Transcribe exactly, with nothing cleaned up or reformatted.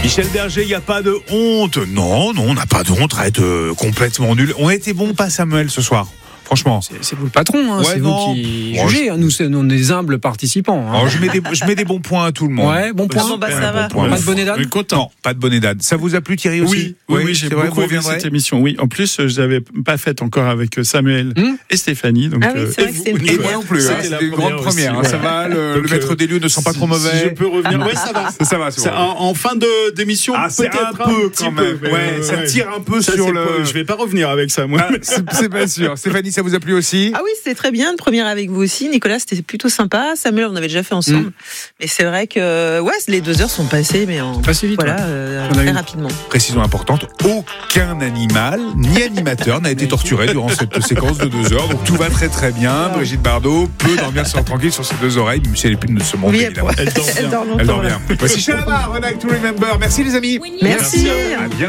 Michel Berger, il n'y a pas de honte. Non, non, on n'a pas de honte à être euh, complètement nul. On a été bon, pas Samuel, ce soir. Franchement. C'est, c'est vous le patron, hein, Ouais, c'est non. vous qui Bon, jugez. Je... Nous, c'est, nous, on est des humbles participants. Hein. Alors, je, mets des, je mets des bons points à tout le monde. Ouais, bon point. Bon, bah, ça Ouais, va. bon point. Pas de bonnet d'âne. Content. Non, pas de bonnet d'âne. Ça vous a plu, Thierry, aussi? Oui, oui, oui, j'ai c'est vrai, beaucoup vous aimé reviendrez cette émission. Oui, en plus, je l'avais pas faite encore avec Samuel Hum et Stéphanie. Donc, Ah oui, c'est vrai que vous, c'était une Et Nicolas. moi non plus, hein, C'était la c'était une grande première première. aussi, hein, ça ouais. va, le, Donc, le maître euh, des lieux ne sent pas si- trop mauvais. Si je peux revenir, ouais, ça va. Ça va, c'est C'est bon. en, en fin de d'émission, Ah, c'est peut-être un peu petit quand même. peu, mais, Ouais, ça ouais. tire un peu Ça, sur c'est le. pas- Je vais pas revenir avec ça, moi. Ah, c'est, c'est pas sûr. Stéphanie, ça vous a plu aussi? Ah oui, c'était très bien. Une première avec vous aussi. Nicolas, c'était plutôt sympa. Samuel, on avait déjà fait ensemble. Mm. Mais c'est vrai que ouais, les deux heures sont passées, mais en Assez vite. voilà, ouais. euh, On a très eu- rapidement. Précision importante, aucun animal ni animateur n'a été torturé durant cette séquence de deux heures. Donc tout va très très bien. Brigitte Bardot peut dormir sur tranquille sur ses deux oreilles, même si elle est plus de ce monde. Oui, évidemment. Elle dort bien. elle dort longtemps. Elle dort là. bien. Voici Shalama, Like to Remember. Merci les amis. Merci. À bientôt.